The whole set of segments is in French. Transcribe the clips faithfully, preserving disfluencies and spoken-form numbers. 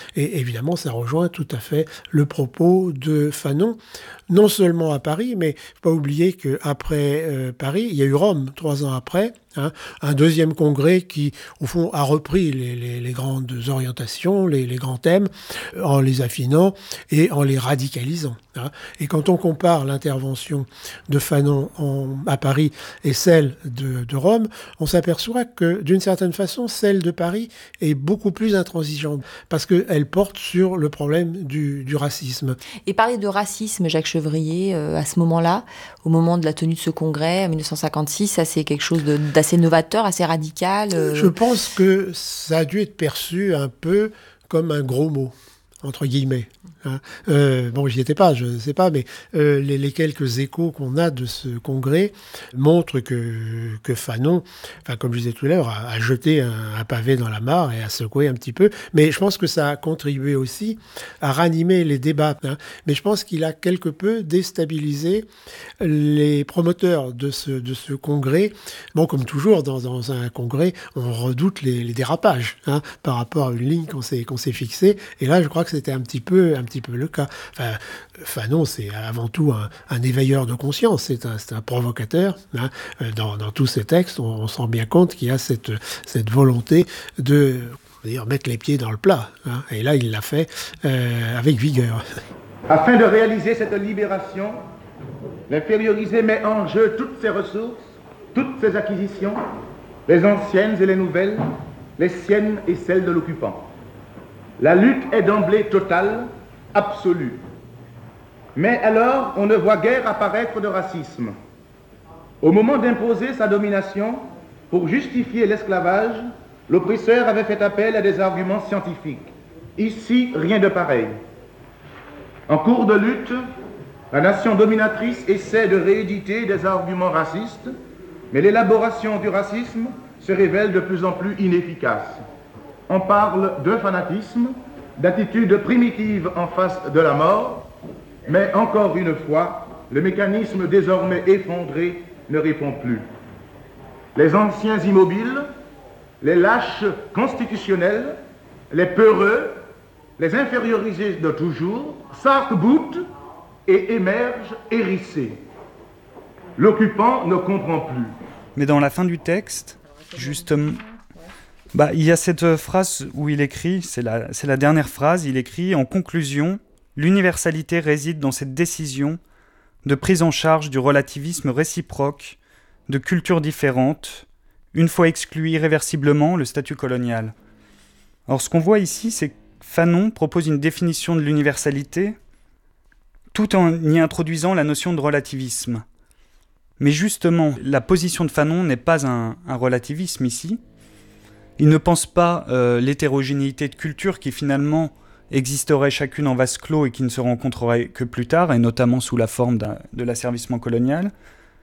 Et évidemment, ça rejoint tout à fait le propos de Fanon, non seulement à Paris, mais il ne faut pas oublier qu'après euh, Paris, il y a eu Rome, trois ans après, hein, un deuxième congrès qui, au fond, a repris les, les, les grandes orientations, les, les grands thèmes, en les affinant et en les radicalisant. Hein. Et quand on compare l'intervention de Fanon en, à Paris et celle de, de Rome, on s'aperçoit que, d'une certaine façon, celle de Paris est beaucoup plus intransigeante, parce qu'elle porte sur le problème du, du racisme. Et parler de racisme, Jacques Chevrier, euh, à ce moment-là, au moment de la tenue de ce congrès, en mille neuf cent cinquante-six, ça c'est quelque chose de, d'assez novateur, assez radical euh... Je pense que ça a dû être perçu un peu comme un gros mot, entre guillemets. Hein. Euh, bon, j'y étais pas, je ne sais pas, mais euh, les, les quelques échos qu'on a de ce congrès montrent que, que Fanon, enfin, comme je disais tout à l'heure, a, a jeté un, un pavé dans la mare et a secoué un petit peu. Mais je pense que ça a contribué aussi à ranimer les débats. Hein. Mais je pense qu'il a quelque peu déstabilisé les promoteurs de ce, de ce congrès. Bon, comme toujours, dans, dans un congrès, on redoute les, les dérapages hein, par rapport à une ligne qu'on s'est, qu'on s'est fixée. Et là, je crois que c'était un petit peu, un petit peu le cas. Enfin, Fanon, c'est avant tout un, un éveilleur de conscience, c'est un, c'est un provocateur. Hein. Dans, dans tous ses textes, on, on se rend bien compte qu'il y a cette, cette volonté de dire, mettre les pieds dans le plat. Hein. Et là, il l'a fait euh, avec vigueur. Afin de réaliser cette libération, l'infériorisé met en jeu toutes ses ressources, toutes ses acquisitions, les anciennes et les nouvelles, les siennes et celles de l'occupant. La lutte est d'emblée totale, absolue. Mais alors, on ne voit guère apparaître de racisme. Au moment d'imposer sa domination, pour justifier l'esclavage, l'oppresseur avait fait appel à des arguments scientifiques. Ici, rien de pareil. En cours de lutte, la nation dominatrice essaie de rééditer des arguments racistes, mais l'élaboration du racisme se révèle de plus en plus inefficace. On parle de fanatisme, d'attitude primitive en face de la mort, mais encore une fois, le mécanisme désormais effondré ne répond plus. Les anciens immobiles, les lâches constitutionnels, les peureux, les infériorisés de toujours, s'arc-boutent et émergent hérissés. L'occupant ne comprend plus. Mais dans la fin du texte, justement, bah, il y a cette phrase où il écrit, c'est la, c'est la dernière phrase, il écrit « En conclusion, l'universalité réside dans cette décision de prise en charge du relativisme réciproque de cultures différentes, une fois exclu irréversiblement le statut colonial. » Alors ce qu'on voit ici, c'est que Fanon propose une définition de l'universalité tout en y introduisant la notion de relativisme. Mais justement, la position de Fanon n'est pas un, un relativisme ici. Il ne pense pas euh, l'hétérogénéité de cultures qui finalement existerait chacune en vase clos et qui ne se rencontrerait que plus tard, et notamment sous la forme d'un, de l'asservissement colonial.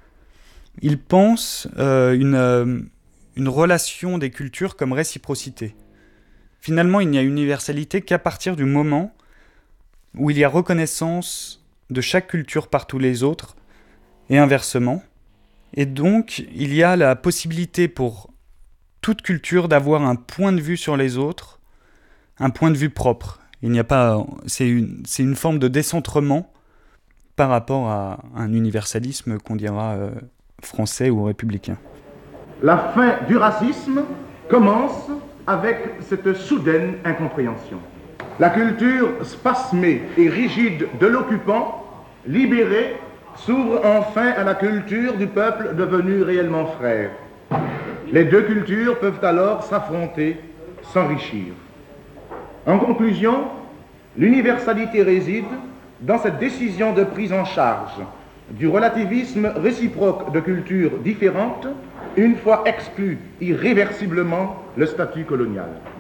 Il pense euh, une, euh, une relation des cultures comme réciprocité. Finalement, il n'y a universalité qu'à partir du moment où il y a reconnaissance de chaque culture par tous les autres, et inversement. Et donc, il y a la possibilité pour toute culture d'avoir un point de vue sur les autres, un point de vue propre. Il n'y a pas, c'est une, c'est une forme de décentrement par rapport à un universalisme qu'on dira euh, français ou républicain. La fin du racisme commence avec cette soudaine incompréhension. La culture spasmée et rigide de l'occupant, libérée, s'ouvre enfin à la culture du peuple devenu réellement frère. Les deux cultures peuvent alors s'affronter, s'enrichir. En conclusion, l'universalité réside dans cette décision de prise en charge du relativisme réciproque de cultures différentes, une fois exclu irréversiblement le statut colonial.